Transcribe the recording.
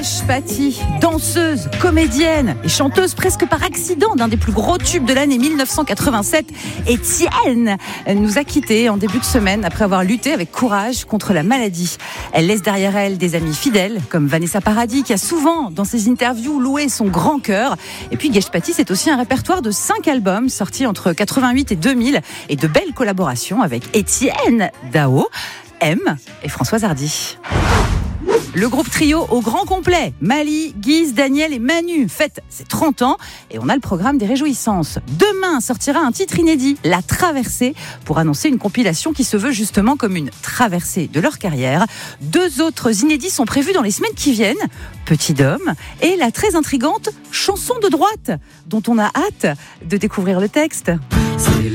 Patti, danseuse, comédienne et chanteuse presque par accident d'un des plus gros tubes de l'année 1987, Étienne nous a quittés en début de semaine après avoir lutté avec courage contre la maladie. Elle laisse derrière elle des amis fidèles comme Vanessa Paradis qui a souvent dans ses interviews loué son grand cœur. Et puis Gage Patti, c'est aussi un répertoire de 5 albums sortis entre 88 et 2000 et de belles collaborations avec Étienne Dao, M et Françoise Hardy. Le groupe trio au grand complet, Mali, Guise, Daniel et Manu, fête ses 30 ans et on a le programme des réjouissances. Demain sortira un titre inédit, La Traversée, pour annoncer une compilation qui se veut justement comme une traversée de leur carrière. 2 autres inédits sont prévus dans les semaines qui viennent, Petit Dôme et la très intrigante Chanson de droite, dont on a hâte de découvrir le texte.